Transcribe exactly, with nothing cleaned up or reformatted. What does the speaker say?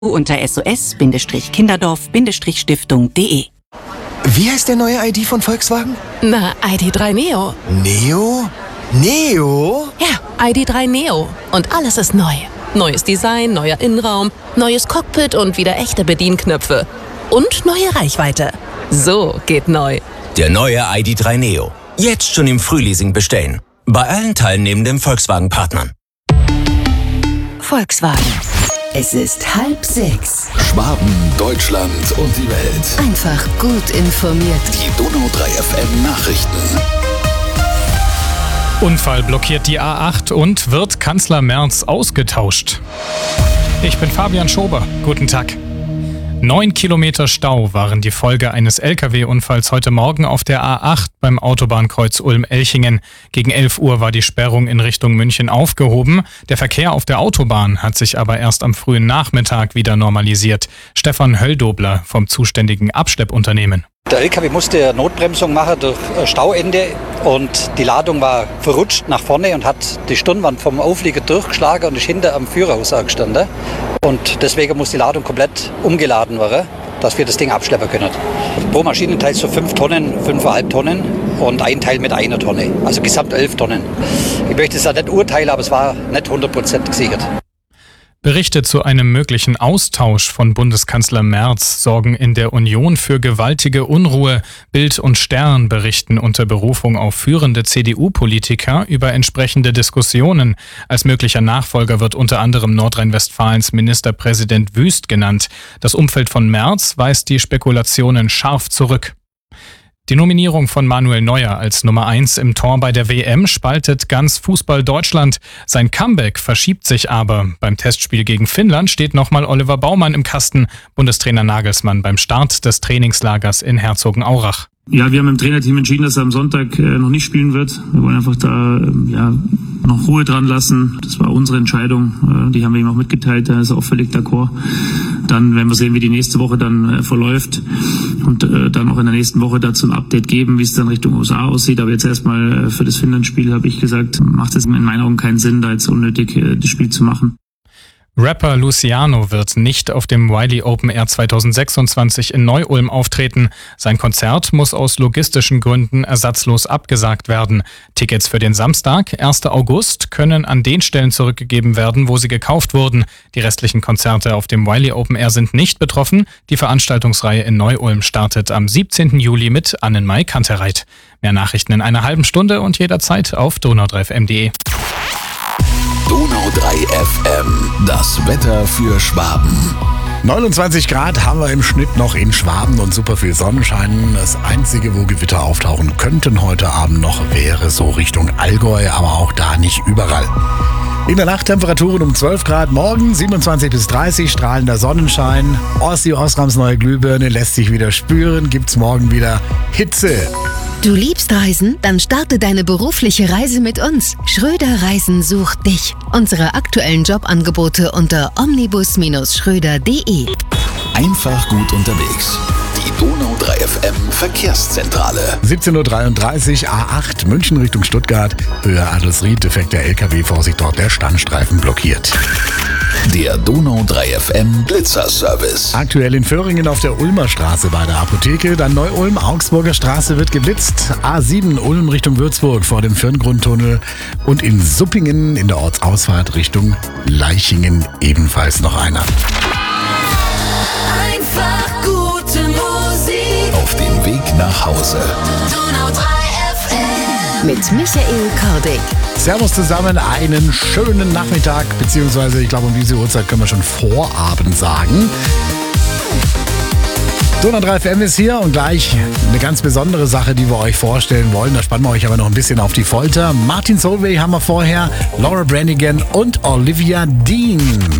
unter S O S-kinderdorf-stiftung punkt de. Wie heißt der neue I D von Volkswagen? Na, I D drei Neo. Neo? Neo? Ja, I D drei Neo. Und alles ist neu. Neues Design, neuer Innenraum, neues Cockpit und wieder echte Bedienknöpfe. Und neue Reichweite. So geht neu. Der neue I D drei Neo. Jetzt schon im Frühleasing bestellen. Bei allen teilnehmenden Volkswagen-Partnern. Volkswagen. Es ist halb sechs. Schwaben, Deutschland und die Welt. Einfach gut informiert. Die Donau drei F M Nachrichten. Unfall blockiert die A acht und wird Kanzler Merz ausgetauscht. Ich bin Fabian Schober. Guten Tag. Neun Kilometer Stau waren die Folge eines L K W-Unfalls heute Morgen auf der A acht beim Autobahnkreuz Ulm-Elchingen. Gegen elf Uhr war die Sperrung in Richtung München aufgehoben. Der Verkehr auf der Autobahn hat sich aber erst am frühen Nachmittag wieder normalisiert. Stefan Hölldobler vom zuständigen Abschleppunternehmen. Der L K W musste Notbremsung machen durch Stauende und die Ladung war verrutscht nach vorne und hat die Stirnwand vom Auflieger durchgeschlagen und ist hinter am Führerhaus angestanden. Und deswegen muss die Ladung komplett umgeladen werden, dass wir das Ding abschleppen können. Pro Maschinenteil so fünf Tonnen, fünfeinhalb Tonnen und ein Teil mit einer Tonne, also gesamt elf Tonnen. Ich möchte es ja nicht urteilen, aber es war nicht hundert Prozent gesichert. Berichte zu einem möglichen Austausch von Bundeskanzler Merz sorgen in der Union für gewaltige Unruhe. Bild und Stern berichten unter Berufung auf führende C D U-Politiker über entsprechende Diskussionen. Als möglicher Nachfolger wird unter anderem Nordrhein-Westfalens Ministerpräsident Wüst genannt. Das Umfeld von Merz weist die Spekulationen scharf zurück. Die Nominierung von Manuel Neuer als Nummer eins im Tor bei der W M spaltet ganz Fußball Deutschland. Sein Comeback verschiebt sich aber. Beim Testspiel gegen Finnland steht nochmal Oliver Baumann im Kasten, Bundestrainer Nagelsmann beim Start des Trainingslagers in Herzogenaurach. Ja, wir haben im Trainerteam entschieden, dass er am Sonntag äh, noch nicht spielen wird. Wir wollen einfach da äh, ja, noch Ruhe dran lassen. Das war unsere Entscheidung. Äh, die haben wir ihm auch mitgeteilt. Da ist er auch völlig d'accord. Dann werden wir sehen, wie die nächste Woche dann äh, verläuft und äh, dann auch in der nächsten Woche dazu ein Update geben, wie es dann Richtung U S A aussieht. Aber jetzt erstmal äh, für das Finnland-Spiel habe ich gesagt, macht es in meinen Augen keinen Sinn, da jetzt unnötig äh, das Spiel zu machen. Rapper Luciano wird nicht auf dem Wiley Open Air zwanzig sechsundzwanzig in Neu-Ulm auftreten. Sein Konzert muss aus logistischen Gründen ersatzlos abgesagt werden. Tickets für den Samstag, ersten August, können an den Stellen zurückgegeben werden, wo sie gekauft wurden. Die restlichen Konzerte auf dem Wiley Open Air sind nicht betroffen. Die Veranstaltungsreihe in Neu-Ulm startet am siebzehnten Juli mit Annenmai Kantereit. Mehr Nachrichten in einer halben Stunde und jederzeit auf donau drei f m punkt de. Donau drei F M, das Wetter für Schwaben. neunundzwanzig Grad haben wir im Schnitt noch in Schwaben und super viel Sonnenschein. Das Einzige, wo Gewitter auftauchen könnten heute Abend noch, wäre so Richtung Allgäu, aber auch da nicht überall. In der Nacht Temperaturen um zwölf Grad, morgen siebenundzwanzig bis dreißig, strahlender Sonnenschein. Ossi Osrams neue Glühbirne lässt sich wieder spüren, gibt's morgen wieder Hitze. Du liebst Reisen? Dann starte deine berufliche Reise mit uns. Schröder Reisen sucht dich. Unsere aktuellen Jobangebote unter omnibus schröder punkt de. Einfach gut unterwegs. Die Donau drei F M Verkehrszentrale. siebzehn Uhr dreiunddreißig, A acht, München Richtung Stuttgart. Höhe Adelsried, defekter L K W, Vorsicht, dort der Standstreifen blockiert. Der Donau drei F M Blitzerservice. Aktuell in Föhringen auf der Ulmer Straße bei der Apotheke. Dann Neu-Ulm, Augsburger Straße wird geblitzt. A sieben, Ulm Richtung Würzburg vor dem Firngrundtunnel. Und in Suppingen in der Ortsausfahrt Richtung Leichingen ebenfalls noch einer. Einfach gute Musik. Auf dem Weg nach Hause. Donau drei F M. Mit Michael Kordick. Servus zusammen, einen schönen Nachmittag, beziehungsweise ich glaube um diese Uhrzeit können wir schon Vorabend sagen. Donau drei F M ist hier und gleich eine ganz besondere Sache, die wir euch vorstellen wollen. Da spannen wir euch aber noch ein bisschen auf die Folter. Martin Solveig haben wir vorher, Laura Branigan und Olivia Dean.